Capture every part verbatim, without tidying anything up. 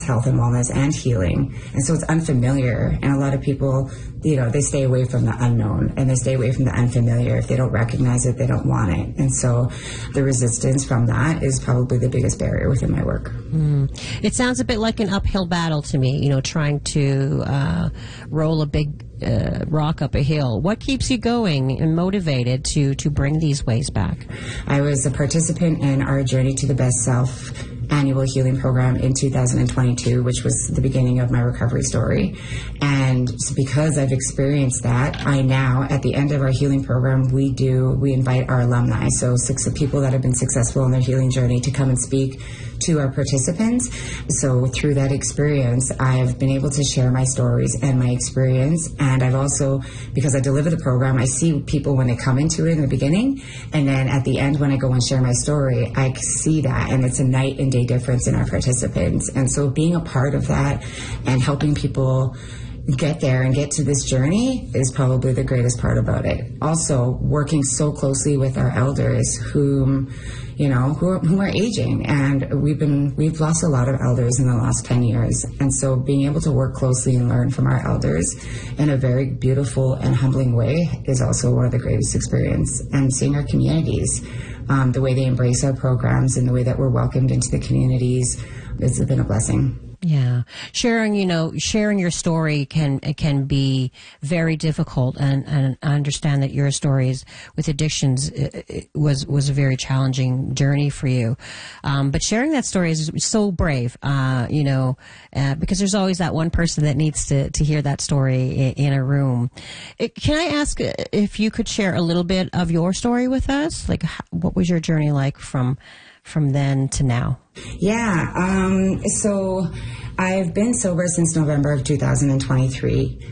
health and wellness and healing. And so it's unfamiliar. And a lot of people, you know, they stay away from the unknown and they stay away from the unfamiliar. If they don't recognize it, they don't want it. And so the resistance from that is probably the biggest barrier within my work. Mm. It sounds a bit like an uphill battle to me, you know, trying to uh, roll a big uh, rock up a hill. What keeps you going and motivated to, to bring these ways back? I was a participant in our Journey to the Best Self annual healing program in two thousand twenty-two, which was the beginning of my recovery story. And so because I've experienced that, I now, at the end of our healing program, we do, we invite our alumni, so six of people that have been successful in their healing journey, to come and speak to our participants. So through that experience, I've been able to share my stories and my experience. And I've also, because I deliver the program, I see people when they come into it in the beginning. And then at the end, when I go and share my story, I see that. And it's a night and day difference in our participants. And so being a part of that and helping people get there and get to this journey is probably the greatest part about it. Also, working so closely with our elders whom, you know, who are, who are aging, and we've been, we've lost a lot of elders in the last ten years. And so being able to work closely and learn from our elders in a very beautiful and humbling way is also one of the greatest experiences. And seeing our communities, um, the way they embrace our programs and the way that we're welcomed into the communities, it's been a blessing. Yeah. Sharing, you know, sharing your story can can be very difficult, and, and I understand that your stories with addictions it, it was was a very challenging journey for you. Um, but sharing that story is so brave, uh, you know, uh, because there's always that one person that needs to, to hear that story in, in a room. It, can I ask if you could share a little bit of your story with us? Like, how, what was your journey like from from then to now? Yeah, um, so I've been sober since November of two thousand twenty-three.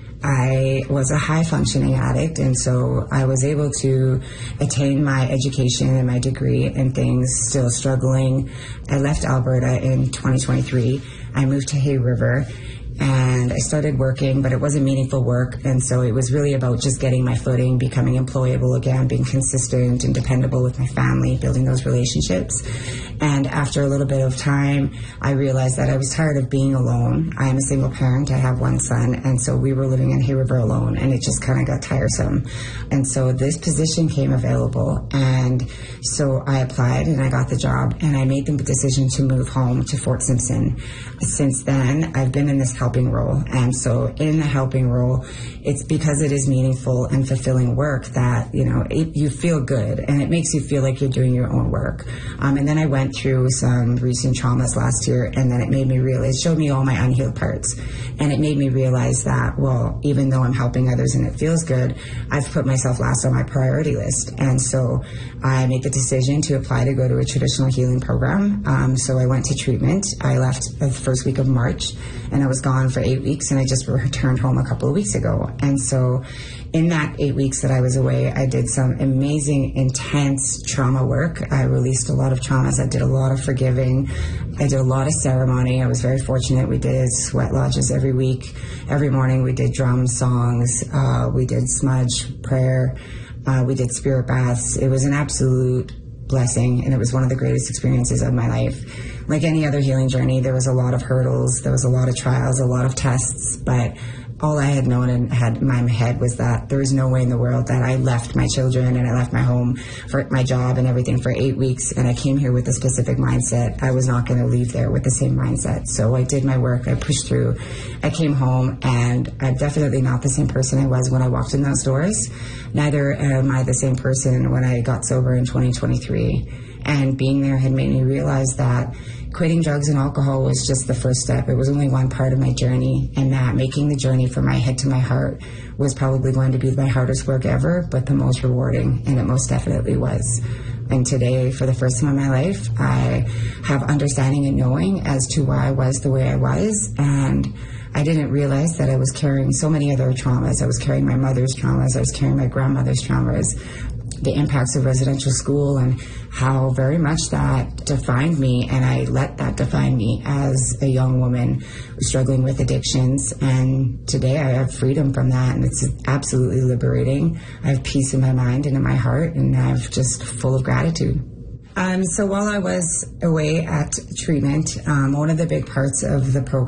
I was a high-functioning addict, and so I was able to attain my education and my degree and things, still struggling. I left Alberta in twenty twenty-three. I moved to Hay River, and I started working, but it wasn't meaningful work, and so it was really about just getting my footing, becoming employable again, being consistent and dependable with my family, building those relationships. And after a little bit of time, I realized that I was tired of being alone. I am a single parent. I have one son, and so we were living in Hay River alone, and it just kind of got tiresome. And so this position came available, and so I applied, and I got the job, and I made the decision to move home to Fort Simpson. Since then, I've been in this helping role, and so in the helping role, it's because it is meaningful and fulfilling work that, you know, it, you feel good, and it makes you feel like you're doing your own work. Um, and then I went through some recent traumas last year, and then it made me realize, it showed me all my unhealed parts, and it made me realize that, well, even though I'm helping others and it feels good, I've put myself last on my priority list. And so I made the decision to apply to go to a traditional healing program. Um, so I went to treatment. I left the first week of March, and I was gone for eight weeks, and I just returned home a couple of weeks ago. And so in that eight weeks that I was away, I did some amazing, intense trauma work. I released a lot of traumas. I did a lot of forgiving. I did a lot of ceremony. I was very fortunate. We did sweat lodges every week. Every morning we did drum songs. Uh, we did smudge prayer. Uh, we did spirit baths. It was an absolute blessing, and it was one of the greatest experiences of my life. Like any other healing journey, there was a lot of hurdles, there was a lot of trials, a lot of tests, but all I had known and had in my head was that there was no way in the world that I left my children and I left my home for my job and everything for eight weeks, and I came here with a specific mindset. I was not going to leave there with the same mindset. So I did my work, I pushed through, I came home, and I'm definitely not the same person I was when I walked in those doors. Neither am I the same person when I got sober in twenty twenty-three. And being there had made me realize that quitting drugs and alcohol was just the first step. It was only one part of my journey, and that making the journey from my head to my heart was probably going to be my hardest work ever, but the most rewarding, and it most definitely was. And today, for the first time in my life, I have understanding and knowing as to why I was the way I was, and I didn't realize that I was carrying so many other traumas. I was carrying my mother's traumas, I was carrying my grandmother's traumas, the impacts of residential school, and how very much that defined me, and I let that define me as a young woman struggling with addictions. And today I have freedom from that, and it's absolutely liberating. I have peace in my mind and in my heart, and I'm just full of gratitude. Um, so while I was away at treatment, um, one of the big parts of the program